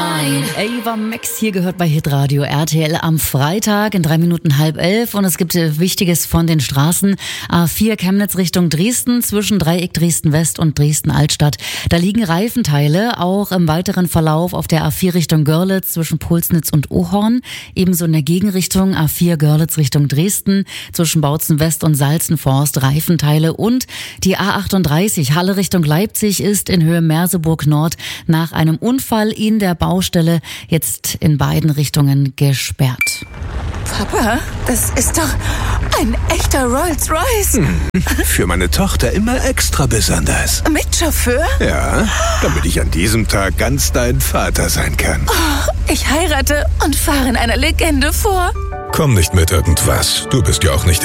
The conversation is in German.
Ava Max hier gehört bei Hitradio RTL am Freitag in 3 Minuten 10:30 und es gibt Wichtiges von den Straßen. A4 Chemnitz Richtung Dresden zwischen Dreieck Dresden West und Dresden Altstadt. Da liegen Reifenteile, auch im weiteren Verlauf auf der A4 Richtung Görlitz zwischen Pulsnitz und Ohorn. Ebenso in der Gegenrichtung A4 Görlitz Richtung Dresden zwischen Bautzen West und Salzenforst Reifenteile und die A38 Halle Richtung Leipzig ist in Höhe Merseburg Nord nach einem Unfall in der Baustelle jetzt in beiden Richtungen gesperrt. Papa, das ist doch ein echter Rolls-Royce. Für meine Tochter immer extra besonders. Mit Chauffeur? Ja, damit ich an diesem Tag ganz dein Vater sein kann. Oh, ich heirate und fahre in einer Legende vor. Komm nicht mit irgendwas. Du bist ja auch nicht